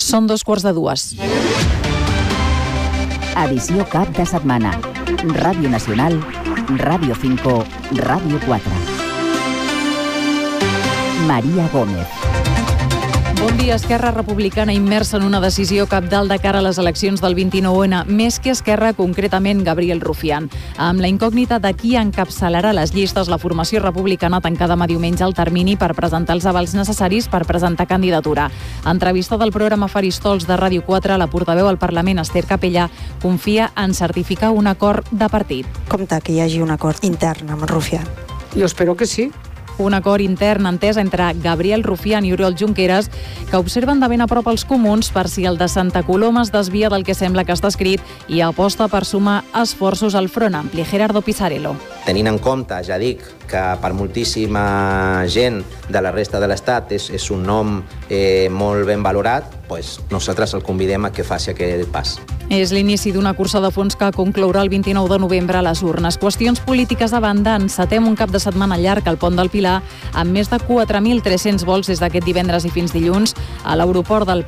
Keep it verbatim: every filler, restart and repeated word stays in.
Són dos quarts de dues. Edició cap de setmana. Ràdio Nacional, Ràdio cinco, Ràdio quatre. Maria Gómez. Bon dia. Esquerra Republicana immersa en una decisió cabdal de cara a les eleccions del vint-i-nou ene, més que Esquerra, concretament Gabriel Rufián. Amb la incògnita de qui encapçalarà les llistes, la formació republicana tanca demà diumenge el termini per presentar els avals necessaris per presentar candidatura. Entrevista del programa Faristols de Ràdio quatre, la portaveu al Parlament, Esther Capella, confia en certificar un acord de partit. Compte que hi hagi un acord intern amb Rufián. Jo espero que sí. Un acord intern entès entre Gabriel Rufián i Oriol Junqueras, que observen de ben a prop els comuns per si el de Santa Coloma es desvia del que sembla que està escrit i aposta per sumar esforços al Front Ampli. Gerardo Pisarello. Tenint en compte, ja dic, que per moltíssima gent de la resta de l'Estat és, és un nom eh, molt ben valorat, doncs nosaltres el convidem a que faci aquest pas. És l'inici d'una cursa de fons que conclourà el vint-i-nou de novembre a les urnes. Qüestions polítiques a banda, encetem un cap de setmana llarg al Pont del Pilar amb més de quatre mil tres-cents vols des d'aquest divendres i fins dilluns a l'aeroport del